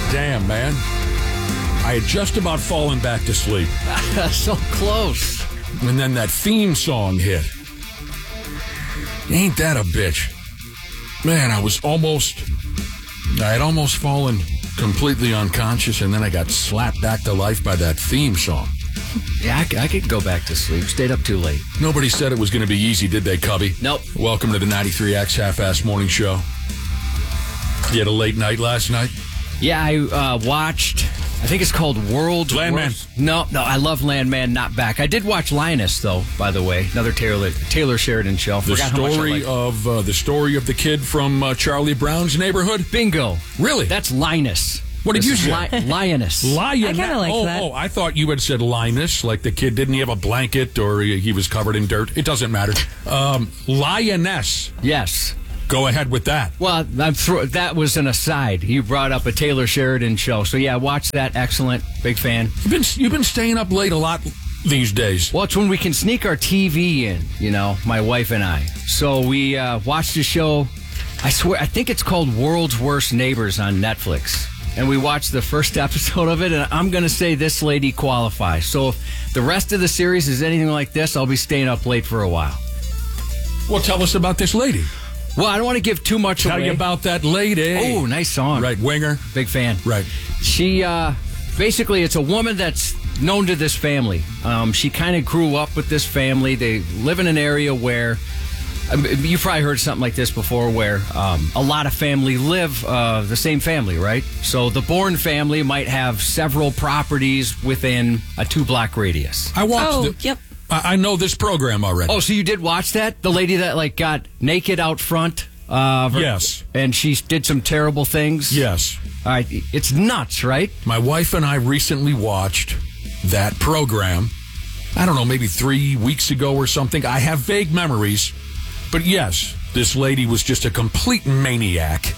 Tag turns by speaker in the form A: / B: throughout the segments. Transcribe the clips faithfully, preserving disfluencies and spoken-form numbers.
A: damn, man. I had just about fallen back to sleep.
B: So close.
A: And then that theme song hit. Ain't that a bitch? Man, I was almost... I had almost fallen completely unconscious, and then I got slapped back to life by that theme song.
B: Yeah, I, I could go back to sleep. Stayed up too late.
A: Nobody said it was going to be easy, did they, Cubby?
B: Nope.
A: Welcome to the ninety-three X Half-Ass Morning Show. You had a late night last night?
B: Yeah, I uh, watched... I think it's called World's
A: Landman.
B: Worst. No, no, I love Landman, not back. I did watch Lioness, though, by the way. Another Taylor Taylor Sheridan show.
A: The
B: Forgot how much I
A: story
B: liked it.
A: of uh, the story of the kid from uh, Charlie Brown's neighborhood?
B: Bingo.
A: Really?
B: That's Linus.
A: What did
B: This
A: you
B: is
A: say?
B: Li- Lioness.
A: Lion.
C: I kinda like
A: oh,
C: that.
A: Oh, I thought you had said Linus, like the kid didn't he have a blanket or he, he was covered in dirt. It doesn't matter. Um, Lioness.
B: Yes.
A: Go ahead with that.
B: Well, I'm thro- that was an aside. You brought up a Taylor Sheridan show. So, yeah, watch that. Excellent. Big fan.
A: You've been you've been staying up late a lot these days.
B: Well, it's when we can sneak our T V in, you know, my wife and I. So we uh, watched the show. I swear, I think it's called World's Worst Neighbors on Netflix. And we watched the first episode of it, and I'm going to say this lady qualifies. So if the rest of the series is anything like this, I'll be staying up late for a while.
A: Well, tell us about this lady.
B: Well, I don't want to give too much
A: Tell
B: away.
A: you about that lady.
B: Oh, nice song.
A: Right, Winger.
B: Big fan.
A: Right.
B: She, uh, basically, it's a woman that's known to this family. Um, she kind of grew up with this family. They live in an area where, um, you've probably heard something like this before, where um, a lot of family live uh, the same family, right? So the Bourne family might have several properties within a two-block radius.
A: I watched
C: Oh,
A: the,
C: yep.
A: I, I know this program already.
B: Oh, so you did watch that? The lady that, like, got naked out front? Uh, of her-
A: Yes.
B: And she did some terrible things?
A: Yes.
B: All right. It's nuts, right?
A: My wife and I recently watched that program. I don't know, maybe three weeks ago or something. I have vague memories. But yes, this lady was just a complete maniac.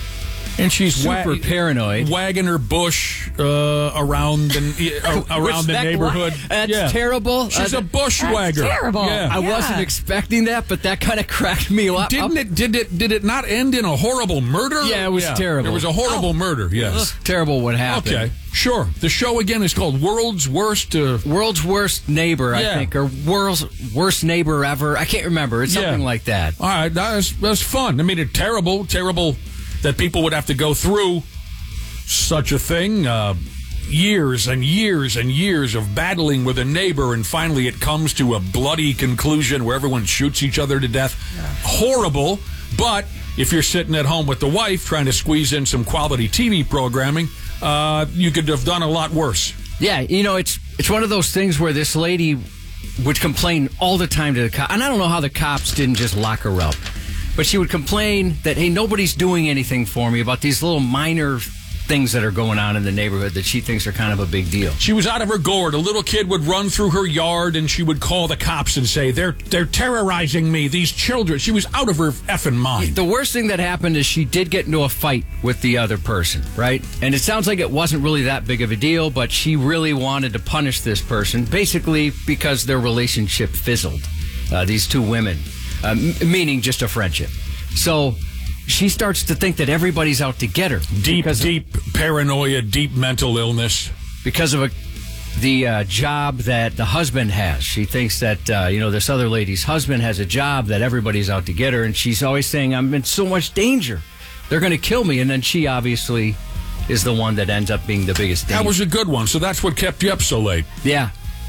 A: And she's
B: Super
A: wa-
B: paranoid.
A: wagging her bush uh, around the, uh, around
B: Which
A: the
B: that-
A: neighborhood.
B: That's
A: Yeah.
B: terrible.
A: She's
B: Uh,
A: a bushwagger.
C: That's terrible.
A: Yeah.
B: I
C: Yeah.
B: wasn't expecting that, but that kind of cracked me up.
A: Didn't it? Did it? Did it not end in a horrible murder?
B: Yeah, it was terrible.
A: There was a horrible
B: Oh.
A: murder. Yes.
B: Ugh, terrible what happened.
A: Okay. Sure. The show again is called World's Worst. Uh,
B: World's Worst Neighbor, I
A: Yeah.
B: think, or World's Worst Neighbor Ever. I can't remember. It's something
A: Yeah.
B: like that.
A: all right. That's that's fun. I mean, it's terrible. Terrible that people would have to go through such a thing. Uh, years and years and years of battling with a neighbor, and finally it comes to a bloody conclusion where everyone shoots each other to death. Horrible. But if you're sitting at home with the wife trying to squeeze in some quality T V programming, uh, you could have done a lot worse.
B: Yeah, you know, it's it's one of those things where this lady would complain all the time to the cops. And I don't know how the cops didn't just lock her up. But she would complain that, hey, nobody's doing anything for me about these little minor things that are going on in the neighborhood that she thinks are kind of a big deal.
A: She was out of her gourd. A little kid would run through her yard, and she would call the cops and say, they're they're terrorizing me, these children. She was out of her effing mind.
B: The worst thing that happened is she did get into a fight with the other person, right? And it sounds like it wasn't really that big of a deal, but she really wanted to punish this person, basically because their relationship fizzled, uh, these two women, uh, m- meaning just a friendship. So she starts to think that everybody's out to get her.
A: Deep,
B: because
A: deep paranoia, deep mental illness.
B: because of a, the uh, job that the husband has. She thinks that, uh, you know, this other lady's husband has a job that everybody's out to get her, and she's always saying, I'm in so much danger. They're going to kill me. And then she obviously is the one that ends up being the biggest danger.
A: That was a good one. So that's what kept you up so late.
B: Yeah.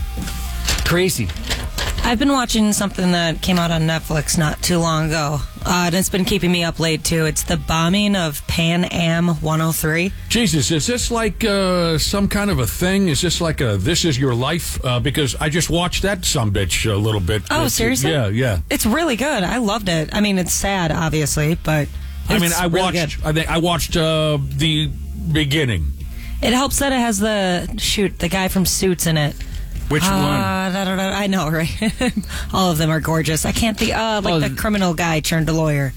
B: Crazy.
C: I've been watching something that came out on Netflix not too long ago, uh, and it's been keeping me up late, too. It's the bombing of Pan Am one oh three.
A: Jesus, is this like uh, some kind of a thing? Is this like a This Is Your Life? Uh, because I just watched that sumbitch a little bit.
C: Oh,
A: It's-
C: seriously?
A: Yeah, yeah.
C: It's really good. I loved it. I mean, it's sad, obviously, but
A: I mean,
C: it's
A: I
C: really
A: watched.
C: good.
A: I think I watched uh, the beginning.
C: It helps that it has the, shoot, the guy from Suits in it.
B: Which
C: uh,
B: one?
C: Da, da, da, I know, right? All of them are gorgeous. I can't think, uh, like
B: Oh,
C: the
B: th-
C: criminal guy turned to lawyer.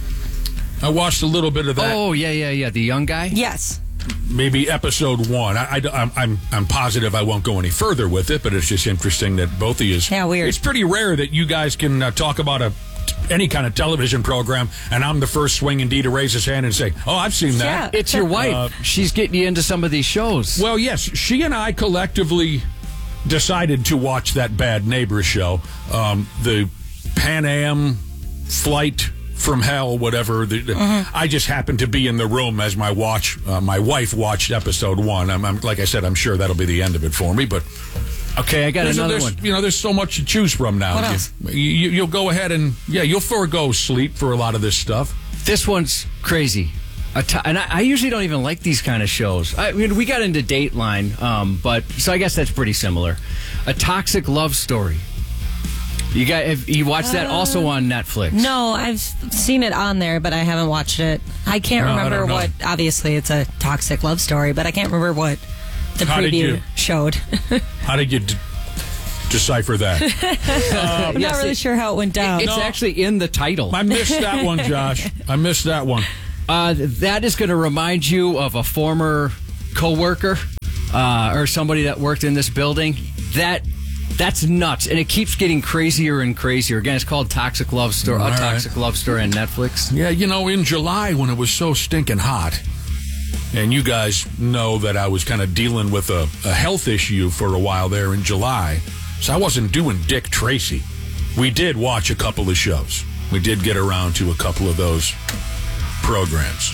A: I watched a little bit of that.
B: Oh, yeah, yeah, yeah. The young guy?
C: Yes.
A: Maybe episode one. I, am I'm, I'm positive I won't go any further with it, but it's just interesting that both of you.
C: Yeah, weird.
A: It's pretty rare that you guys can uh, talk about a any kind of television program, and I'm the first swinging D to raise his hand and say, "Oh, I've seen that."
C: Yeah.
B: It's your wife.
A: Uh,
B: She's getting you into some of these shows.
A: Well, yes, she and I collectively decided to watch that Bad Neighbor show, um, the Pan Am flight from hell, whatever. The,
C: Mm-hmm.
A: I just happened to be in the room as my watch, uh, my wife watched episode one. I'm, I'm like I said, I'm sure that'll be the end of it for me. But
B: Okay, I got
A: there's,
B: another
A: there's,
B: one.
A: you know, there's so much to choose from now.
C: What
A: You-
C: else?
A: You, you, you'll go ahead and yeah, you'll forego sleep for a lot of this stuff.
B: This one's crazy. A to- and I, I usually don't even like these kind of shows. I mean, we got into Dateline, um, but so I guess that's pretty similar. A Toxic Love Story. You got if you watched that also on Netflix?
C: No, I've seen it on there, but I haven't watched it. I can't
A: No, I
C: remember
A: don't know.
C: what. Obviously, it's a toxic love story, but I can't remember what the
A: How did
C: preview
A: you-
C: showed.
A: How did you d- decipher that?
C: I'm
B: yes,
C: not really
B: it-
C: sure how it went down.
B: It's
A: No.
B: actually in the title.
A: I missed that one, Josh. I missed that one.
B: Uh, that is going to remind you of a former coworker uh, or somebody that worked in this building. That that's nuts, and it keeps getting crazier and crazier. Again, it's called Toxic Love Story.
A: All
B: A
A: right.
B: Toxic Love Story on Netflix.
A: Yeah, you know, in July when it was so stinking hot, and you guys know that I was kind of dealing with a, a health issue for a while there in July, so I wasn't doing Dick Tracy. We did watch a couple of shows. We did get around to a couple of those programs.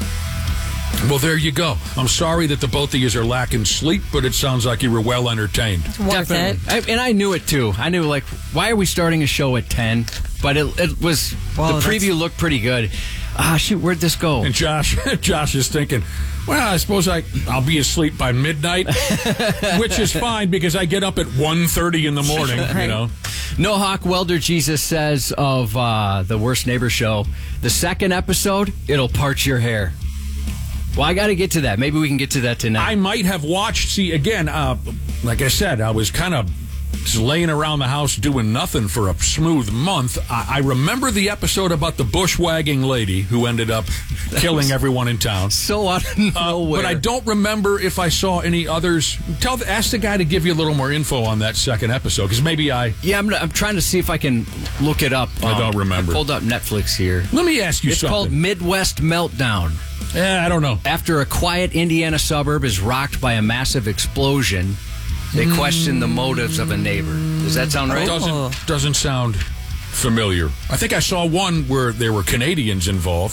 A: Well, there you go. I'm sorry that the both of you are lacking sleep, but it sounds like you were well entertained.
C: Worth it.
B: I, and I knew it too. I knew, like, why are we starting a show at ten? But it, it was,
C: Well,
B: the preview
C: that's-
B: looked pretty good. Ah, shoot, where'd this go?
A: And Josh, Josh is thinking, well, I suppose I, I'll be asleep by midnight, which is fine because I get up at one thirty in the morning, you know.
B: No Hawk Welder Jesus says of uh, the Worst Neighbor show, the second episode, it'll part your hair. Well, I got to get to that. Maybe we can get to that tonight.
A: I might have watched, see, again, uh, like I said, I was kind of just laying around the house doing nothing for a smooth month. I, I remember the episode about the bushwagging lady who ended up killing everyone in town.
B: so out of
A: Uh,
B: nowhere.
A: but I don't remember if I saw any others. Tell, the, ask the guy to give you a little more info on that second episode, because maybe I.
B: Yeah, I'm, I'm trying to see if I can look it up.
A: I don't remember.
B: I pulled up Netflix here.
A: Let me ask you
B: It's
A: something.
B: called Midwest Meltdown.
A: Yeah, I don't know.
B: After a quiet Indiana suburb is rocked by a massive explosion, they question the motives of a neighbor. Does that sound right?
A: Doesn't doesn't sound familiar. I think I saw one where there were Canadians involved.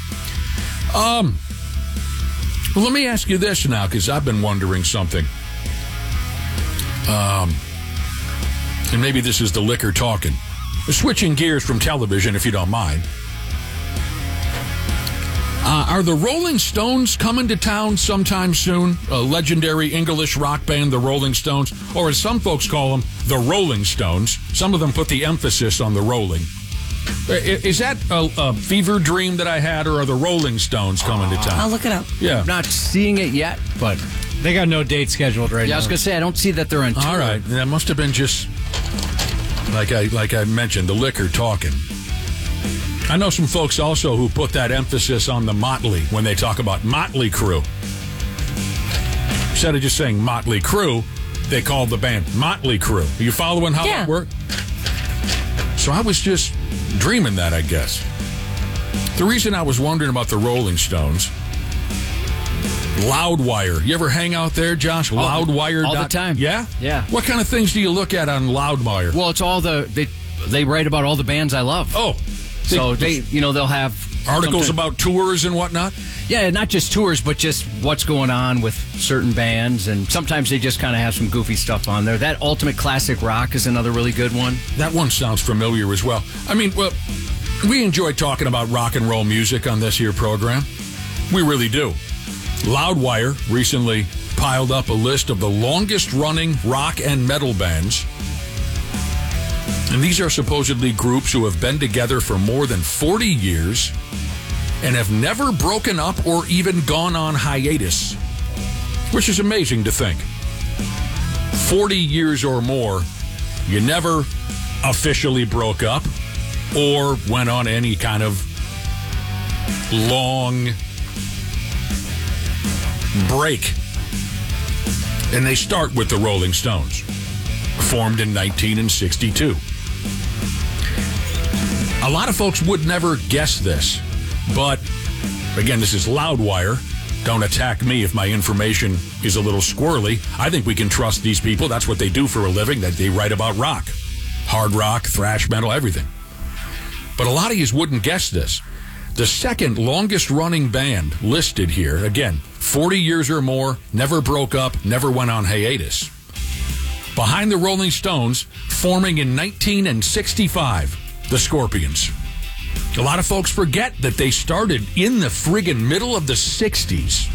A: Um, well, let me ask you this now, because I've been wondering something. Um, and maybe this is the liquor talking. Switching gears from television, if you don't mind. Uh, are the Rolling Stones coming to town sometime soon? A legendary English rock band, the Rolling Stones, or as some folks call them, the Rolling Stones. Some of them put the emphasis on the rolling. I- Is that a, a fever dream that I had, or are the Rolling Stones coming to
C: I'll
A: town?
C: look it up.
A: Yeah.
B: I'm not seeing it yet, but
D: They got no date scheduled right
B: yeah, I
D: now.
B: was going to say, I don't see that they're on tour.
A: All right. That must have been just like I like I mentioned, the liquor talking. I know some folks also who put that emphasis on the Motley when they talk about Motley Crue. Instead of just saying Motley Crue, they called the band Motley Crue. Are you following how
C: Yeah.
A: that worked? So I was just dreaming that, I guess. The reason I was wondering about the Rolling Stones, Loudwire. You ever hang out there, Josh? Loudwire.
B: all the
A: dot-
B: time.
A: Yeah?
B: Yeah.
A: What kind of things do you look at on Loudwire?
B: Well, it's all the they they write about all the bands I love.
A: Oh.
B: so they you know they'll have
A: Articles
B: sometimes-
A: about tours and whatnot?
B: yeah, not just tours, but just what's going on with certain bands, and sometimes they just kind of have some goofy stuff on there. That Ultimate Classic Rock is another really good one.
A: That one sounds familiar as well. I mean, well, we enjoy talking about rock and roll music on this here program. We really do. Loudwire recently piled up a list of the longest running rock and metal bands. And these are supposedly groups who have been together for more than forty years and have never broken up or even gone on hiatus, which is amazing to think. forty years or more, you never officially broke up or went on any kind of long break. And they start with the Rolling Stones, formed in nineteen sixty-two. A lot of folks would never guess this, but again, this is Loudwire. Don't attack me if my information is a little squirrely. I think we can trust these people. That's what they do for a living. That they write about rock, hard rock, thrash metal, everything. But a lot of you wouldn't guess this. The second longest running band listed here, again, forty years or more, never broke up, never went on hiatus. Behind the Rolling Stones, forming in nineteen sixty-five, the Scorpions. A lot of folks forget that they started in the friggin' middle of the sixties.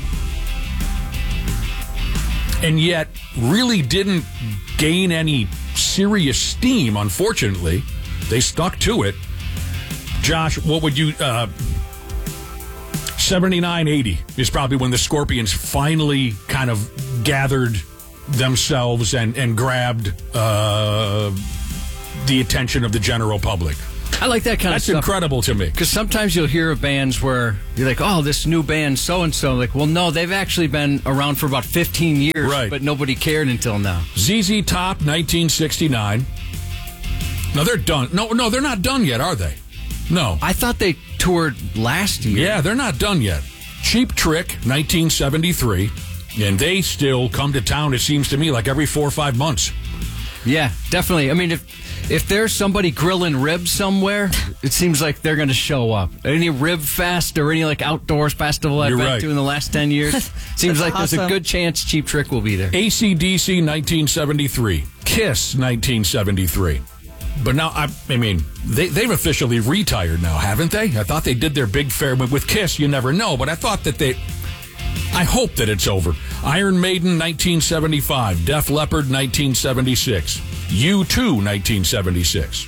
A: And yet really didn't gain any serious steam, unfortunately. They stuck to it. Josh, what would you... Uh, seventy-nine, eighty is probably when the Scorpions finally kind of gathered themselves and, and grabbed uh, the attention of the general public.
B: I like that kind
A: That's
B: of stuff.
A: That's incredible to me.
B: Because sometimes you'll hear of bands where you're like, oh, this new band so-and-so. Like, well, no, they've actually been around for about fifteen years,
A: right.
B: But nobody cared until now.
A: Z Z Top, nineteen sixty-nine. No, they're done. No, no, they're not done yet, are they? No.
B: I thought they toured last year.
A: Yeah, they're not done yet. Cheap Trick, nineteen seventy-three. And they still come to town, it seems to me, like every four or five months.
B: Yeah, definitely. I mean, if if there's somebody grilling ribs somewhere, it seems like they're going to show up. Any Rib Fest or any like outdoors festival I've
A: You're
B: been
A: right.
B: to in the last ten years, seems like
C: awesome.
B: there's a good chance Cheap Trick will be there.
A: A C D C, nineteen seventy-three. Kiss, nineteen seventy-three. But now, I, I mean, they, they've officially retired now, haven't they? I thought they did their big fair. With Kiss, you never know, but I thought that they... I hope that it's over. Iron Maiden, nineteen seventy-five. Def Leppard, nineteen seventy-six. U two, nineteen seventy-six.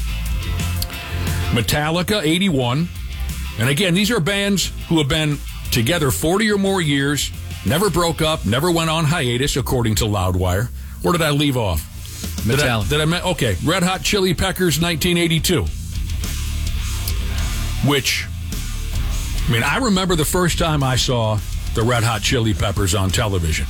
A: Metallica, eighty-one. And again, these are bands who have been together forty or more years, never broke up, never went on hiatus, according to Loudwire. Where did I leave off? Did I,
B: Metallica.
A: did I me- okay, Red Hot Chili Peppers, nineteen eighty-two. Which, I mean, I remember the first time I saw the Red Hot Chili Peppers on television.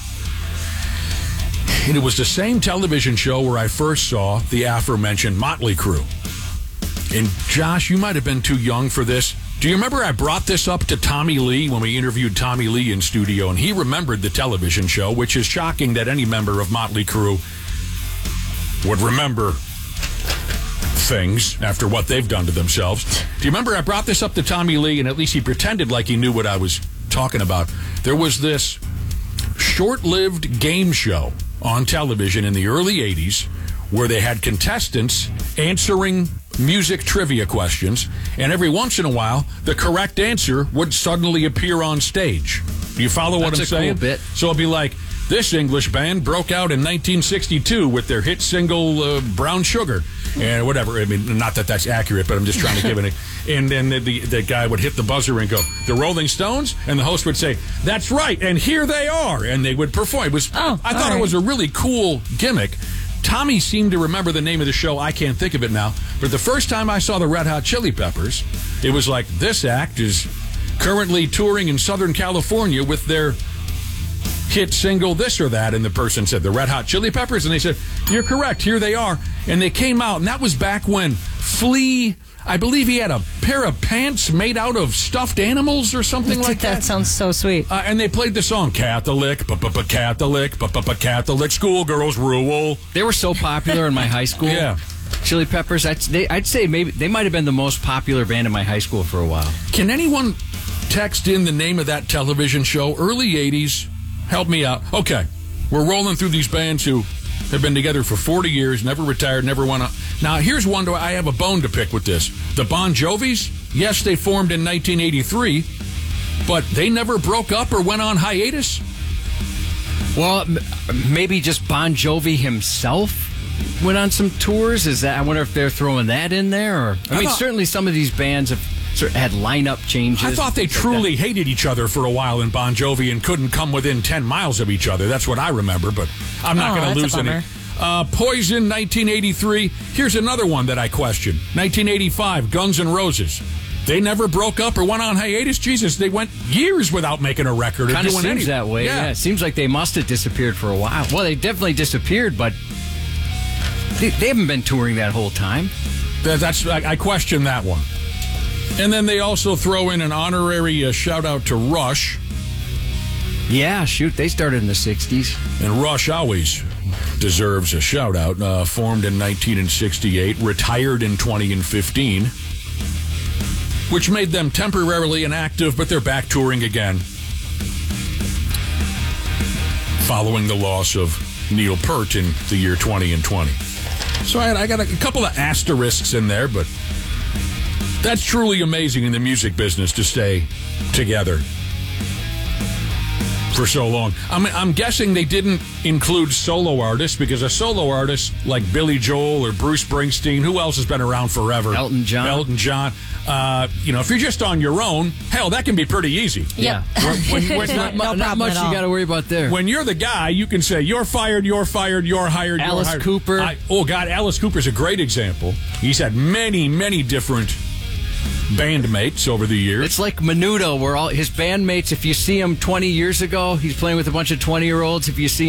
A: And it was the same television show where I first saw the aforementioned Motley Crue. And Josh, you might have been too young for this. Do you remember I brought this up to Tommy Lee when we interviewed Tommy Lee in studio, and he remembered the television show, which is shocking that any member of Motley Crue would remember things after what they've done to themselves. Do you remember I brought this up to Tommy Lee, and at least he pretended like he knew what I was talking about? There was this short-lived game show on television in the early eighties where they had contestants answering music trivia questions, and every once in a while, the correct answer would suddenly appear on stage. Do you follow what
B: That's
A: I'm
B: a
A: saying?
B: cool bit.
A: So it'd be like, this English band broke out in nineteen sixty-two with their hit single uh, Brown Sugar and whatever. I mean, not that that's accurate, but I'm just trying to give it. And then the, the, the guy would hit the buzzer and go, the Rolling Stones? And the host would say, that's right, and here they are. And they would perform. It was,
C: Oh,
A: I thought
C: all
A: it
C: right.
A: was a really cool gimmick. Tommy seemed to remember the name of the show. I can't think of it now. But the first time I saw the Red Hot Chili Peppers, it was like, this act is currently touring in Southern California with their hit single this or that. And the person said, the Red Hot Chili Peppers? And they said, you're correct, here they are. And they came out, and that was back when Flea, I believe he had a pair of pants made out of stuffed animals or something like that.
C: That sounds so sweet.
A: Uh, and they played the song Catholic, Catholic, Catholic, schoolgirls rule.
B: They were so popular in my high school.
A: Yeah.
B: Chili Peppers, I'd, they, I'd say maybe they might have been the most popular band in my high school for a while.
A: Can anyone text in the name of that television show? Early eighties. Help me out. Okay. We're rolling through these bands who have been together for forty years, never retired, never went on. Now, here's one. Do I have a bone to pick with this. The Bon Jovis, yes, they formed in nineteen eighty-three, but they never broke up or went on hiatus?
B: Well, m- maybe just Bon Jovi himself went on some tours. Is that? I wonder if they're throwing that in there. Or I,
A: I
B: mean,
A: thought-
B: certainly some of these bands have sort of had lineup changes.
A: I thought they
B: things like
A: truly hated each other for a while in Bon Jovi and couldn't come within ten miles of each other. That's what I remember, but I'm not
C: Oh,
A: going to
C: that's
A: lose
C: a
A: any.
C: bummer.
A: Uh, Poison, nineteen eighty-three. Here's another one that I question. nineteen eighty-five, Guns N' Roses. They never broke up or went on hiatus. Jesus, they went years without making a record or
B: Kind of
A: doing
B: seems
A: anything.
B: that way. Yeah. It seems like they must have disappeared for a while. Well, they definitely disappeared, but they, they haven't been touring that whole time.
A: That, that's I, I question that one. And then they also throw in an honorary uh, shout-out to Rush.
B: Yeah, shoot, they started in the sixties.
A: And Rush always deserves a shout-out. Uh, formed in nineteen sixty-eight, retired in twenty fifteen, which made them temporarily inactive, but they're back touring again following the loss of Neil Peart in the year twenty twenty. So I, I got a, a couple of asterisks in there, but that's truly amazing in the music business to stay together for so long. I'm, I'm guessing they didn't include solo artists, because a solo artist like Billy Joel or Bruce Springsteen, who else has been around forever?
B: Elton John.
A: Elton John. Uh, you know, if you're just on your own, hell, that can be pretty easy.
C: Yep.
A: When, when, when,
B: Not,
C: No
B: mu- not
C: problem
B: much
C: at
B: you
C: all.
B: got to worry about there.
A: when you're the guy, you can say, you're fired, you're fired, you're hired, you're
B: Alice
A: hired.
B: Cooper.
A: I, oh, God, Alice Cooper's a great example. He's had many, many different bandmates over the years.
B: It's like Menudo, where all his bandmates, if you see him twenty years ago, he's playing with a bunch of twenty-year-olds. If you see